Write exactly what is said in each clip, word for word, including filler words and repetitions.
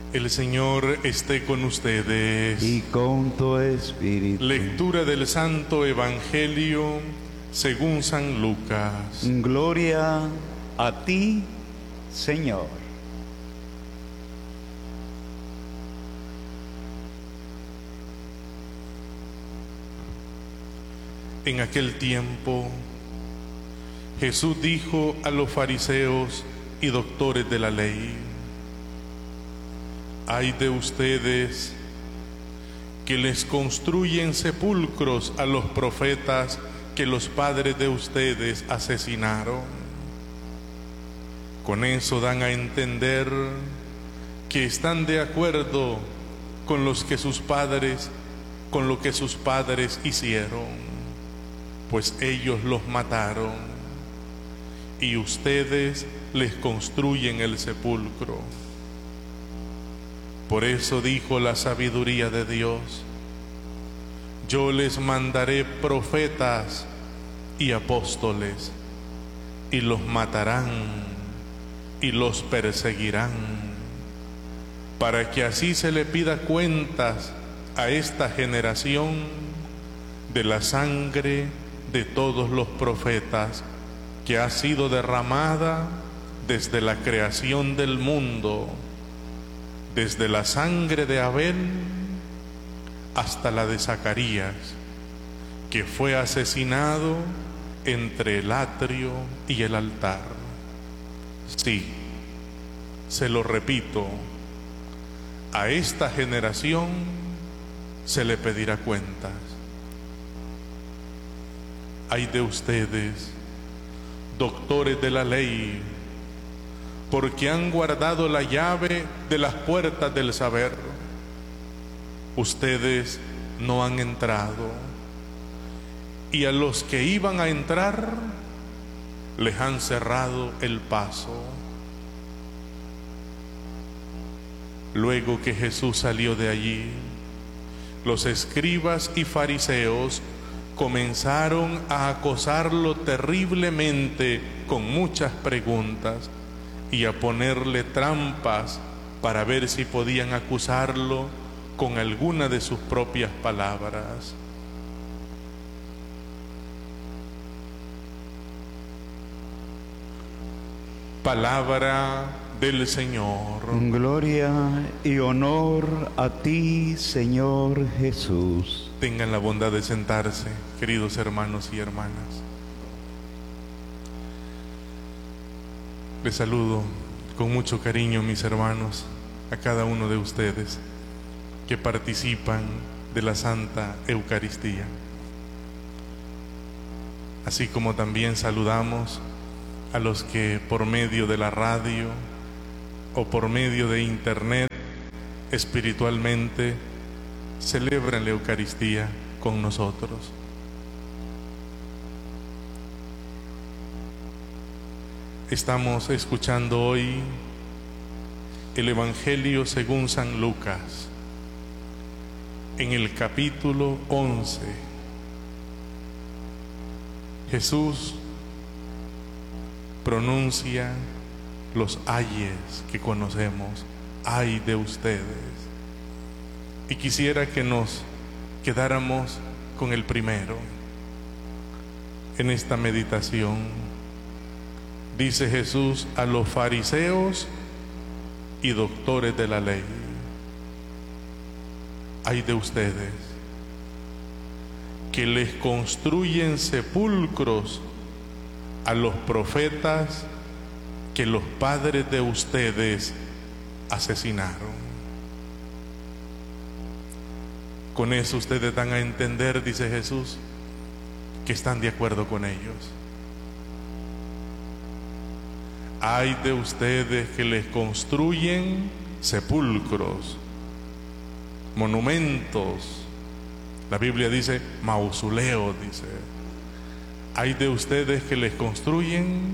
El Señor esté con ustedes. Y con tu espíritu. Lectura del Santo Evangelio según San Lucas. Gloria a ti, Señor. En aquel tiempo, Jesús dijo a los fariseos y doctores de la ley: ay de ustedes que les construyen sepulcros a los profetas que los padres de ustedes asesinaron. Con eso dan a entender que están de acuerdo con los que sus padres, con lo que sus padres hicieron, pues ellos los mataron y ustedes les construyen el sepulcro. Por eso dijo la sabiduría de Dios: yo les mandaré profetas y apóstoles, y los matarán y los perseguirán, para que así se le pida cuentas a esta generación de la sangre de todos los profetas que ha sido derramada desde la creación del mundo, desde la sangre de Abel hasta la de Zacarías, que fue asesinado entre el atrio y el altar. Sí, se lo repito, a esta generación se le pedirá cuentas. Ay de ustedes, doctores de la ley, porque han guardado la llave de las puertas del saber. Ustedes no han entrado, y a los que iban a entrar les han cerrado el paso. Luego que Jesús salió de allí, los escribas y fariseos comenzaron a acosarlo terriblemente con muchas preguntas y a ponerle trampas para ver si podían acusarlo con alguna de sus propias palabras. Palabra del Señor. Gloria y honor a ti, Señor Jesús. Tengan la bondad de sentarse, queridos hermanos y hermanas. Les saludo con mucho cariño, mis hermanos, a cada uno de ustedes que participan de la Santa Eucaristía. Así como también saludamos a los que por medio de la radio o por medio de internet espiritualmente celebran la Eucaristía con nosotros. Estamos escuchando hoy el Evangelio según San Lucas, en el capítulo once. Jesús pronuncia los ayes que conocemos: ay de ustedes. Y quisiera que nos quedáramos con el primero en esta meditación. Dice Jesús a los fariseos y doctores de la ley: ay de ustedes que les construyen sepulcros a los profetas que los padres de ustedes asesinaron. Con eso ustedes dan a entender, dice Jesús, que están de acuerdo con ellos. Ay de ustedes que les construyen sepulcros, monumentos. La Biblia dice mausoleos, dice. Ay de ustedes que les construyen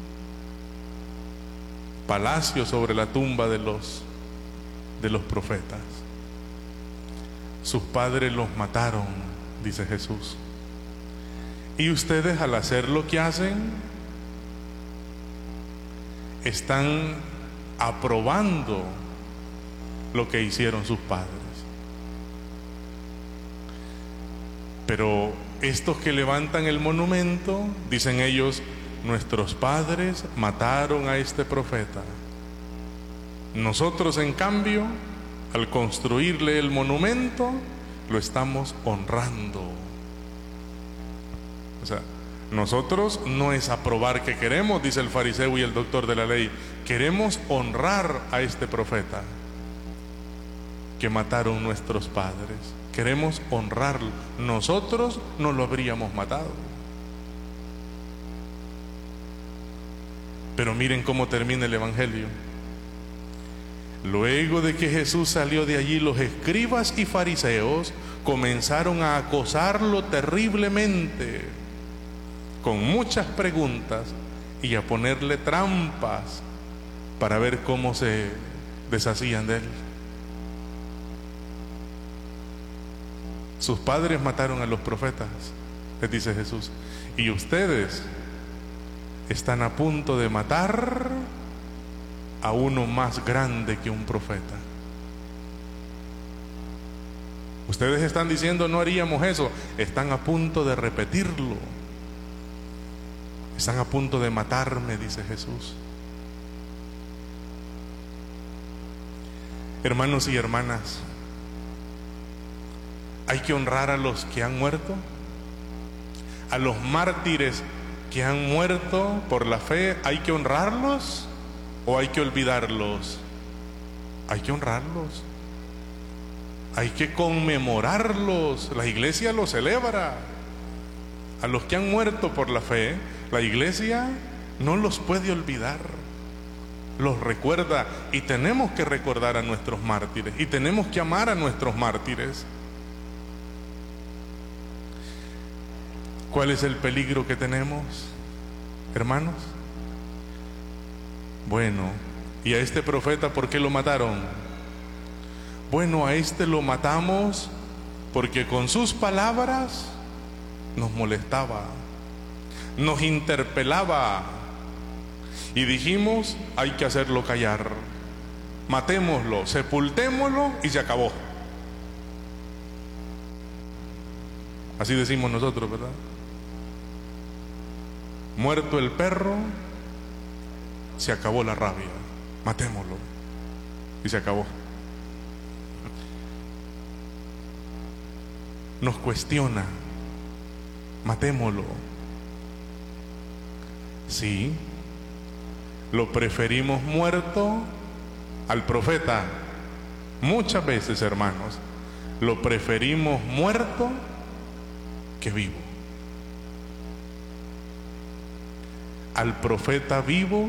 palacios sobre la tumba de los, de los profetas. Sus padres los mataron, dice Jesús. Y ustedes, al hacer lo que hacen, están aprobando lo que hicieron sus padres. Pero estos que levantan el monumento, dicen ellos, nuestros padres mataron a este profeta. Nosotros, en cambio, al construirle el monumento, lo estamos honrando. O sea, nosotros no es aprobar que queremos, dice el fariseo y el doctor de la ley, queremos honrar a este profeta que mataron nuestros padres. Queremos honrarlo. Nosotros no lo habríamos matado. Pero miren cómo termina el Evangelio. Luego de que Jesús salió de allí, los escribas y fariseos comenzaron a acosarlo terriblemente, con muchas preguntas, y a ponerle trampas para ver cómo se deshacían de él. Sus padres mataron a los profetas, les dice Jesús, y ustedes están a punto de matar a uno más grande que un profeta. Ustedes están diciendo no haríamos eso, están a punto de repetirlo. Están a punto de matarme, dice Jesús. Hermanos y hermanas, hay que honrar a los que han muerto, a los mártires que han muerto por la fe. ¿Hay que honrarlos o hay que olvidarlos? Hay que honrarlos, hay que conmemorarlos. La iglesia los celebra. A los que han muerto por la fe, la iglesia no los puede olvidar, los recuerda, y tenemos que recordar a nuestros mártires y tenemos que amar a nuestros mártires. ¿Cuál es el peligro que tenemos, hermanos? Bueno, ¿y a este profeta por qué lo mataron? Bueno, a este lo matamos porque con sus palabras nos molestaba, nos interpelaba, y dijimos, hay que hacerlo callar, matémoslo, sepultémoslo y se acabó. Así decimos nosotros, ¿verdad? Muerto el perro, se acabó la rabia, matémoslo y se acabó. Nos cuestiona, matémoslo. Sí, lo preferimos muerto al profeta. Muchas veces, hermanos, lo preferimos muerto que vivo. Al profeta vivo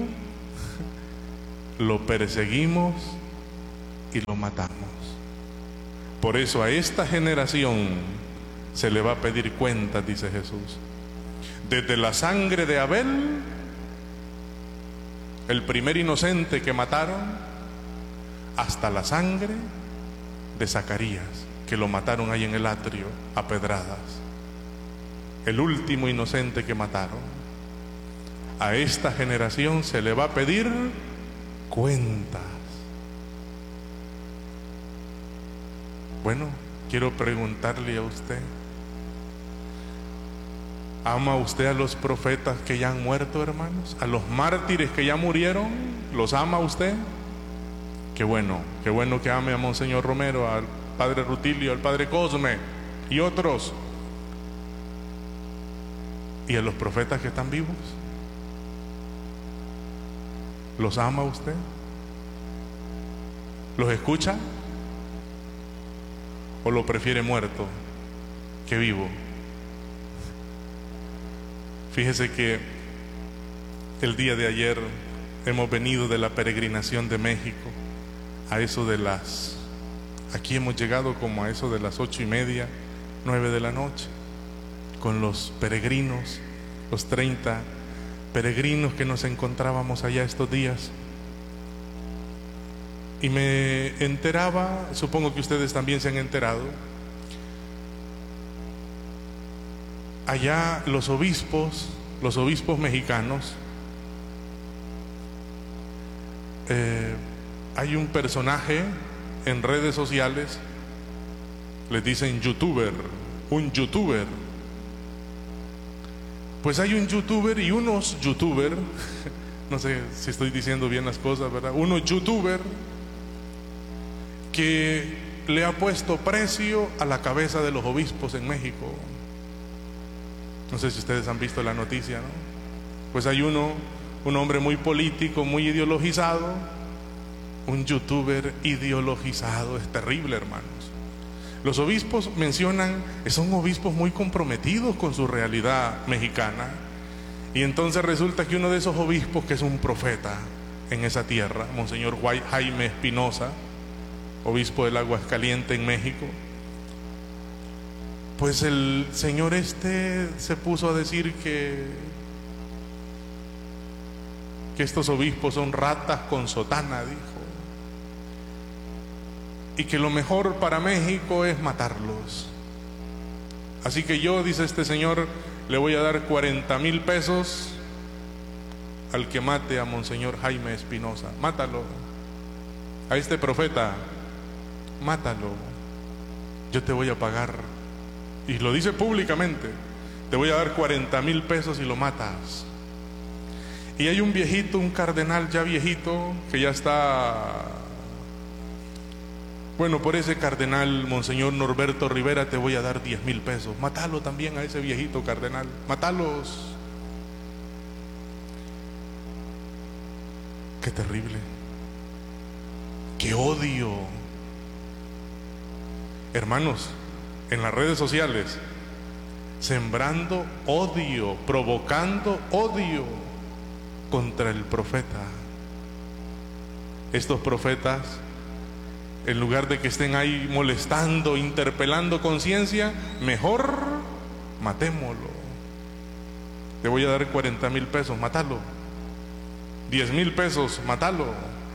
lo perseguimos y lo matamos. Por eso a esta generación se le va a pedir cuentas, dice Jesús. Desde la sangre de Abel, el primer inocente que mataron, hasta la sangre de Zacarías, que lo mataron ahí en el atrio a pedradas. El último inocente que mataron. A esta generación se le va a pedir cuentas. Bueno, quiero preguntarle a usted, ¿ama usted a los profetas que ya han muerto, hermanos? ¿A los mártires que ya murieron? ¿Los ama usted? Qué bueno, qué bueno que ame a Monseñor Romero, al Padre Rutilio, al Padre Cosme y otros. ¿Y a los profetas que están vivos? ¿Los ama usted? ¿Los escucha? ¿O lo prefiere muerto que vivo? Fíjese que el día de ayer hemos venido de la peregrinación de México, a eso de las, aquí hemos llegado como a eso de las ocho y media, nueve de la noche, con los peregrinos, los treinta peregrinos que nos encontrábamos allá estos días. Y me enteraba, supongo que ustedes también se han enterado, allá los obispos, los obispos mexicanos, eh, hay un personaje en redes sociales les dicen youtuber, un youtuber. Pues hay un youtuber y unos youtuber, no sé si estoy diciendo bien las cosas, ¿verdad? Uno youtuber que le ha puesto precio a la cabeza de los obispos en México. No sé si ustedes han visto la noticia, ¿no? Pues hay uno, un hombre muy político, muy ideologizado, un youtuber ideologizado. Es terrible, hermanos. Los obispos mencionan, son obispos muy comprometidos con su realidad mexicana, y entonces resulta que uno de esos obispos, que es un profeta en esa tierra, Monseñor Jaime Espinosa, obispo del Aguascalientes en México, pues el señor este se puso a decir que que estos obispos son ratas con sotana, dijo, y que lo mejor para México es matarlos. Así que yo, dice este señor, le voy a dar cuarenta mil pesos al que mate a Monseñor Jaime Espinosa. Mátalo. A este profeta, mátalo. Yo te voy a pagar. Y lo dice públicamente: te voy a dar cuarenta mil pesos y lo matas. Y hay un viejito, un cardenal ya viejito, que ya está... Bueno, por ese cardenal, Monseñor Norberto Rivera, te voy a dar diez mil pesos. Mátalo también a ese viejito cardenal. Mátalos. Qué terrible. Qué odio. Hermanos, en las redes sociales, sembrando odio, provocando odio contra el profeta. Estos profetas, en lugar de que estén ahí molestando, interpelando conciencia, mejor matémoslo. Te voy a dar cuarenta mil pesos, mátalo. diez mil pesos, mátalo.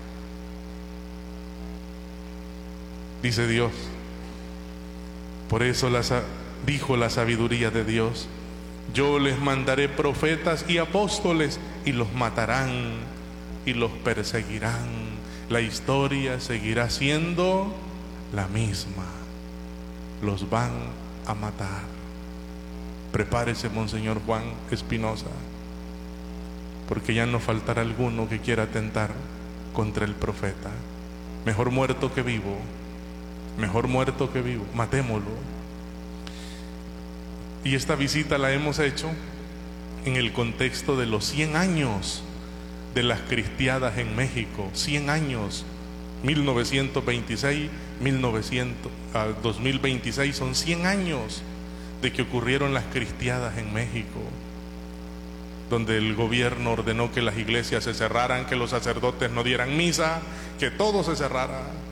Dice Dios. Por eso la, dijo la sabiduría de Dios: yo les mandaré profetas y apóstoles, y los matarán y los perseguirán. La historia seguirá siendo la misma. Los van a matar. Prepárese, Monseñor Juan Espinosa, porque ya no faltará alguno que quiera atentar contra el profeta. Mejor muerto que vivo. Mejor muerto que vivo. Matémoslo. Y esta visita la hemos hecho en el contexto de los cien años de las cristiadas en México. cien años, mil novecientos veintiséis, mil novecientos, a dos mil veintiséis, son cien años de que ocurrieron las cristiadas en México, donde el gobierno ordenó que las iglesias se cerraran, que los sacerdotes no dieran misa, que todo se cerrara.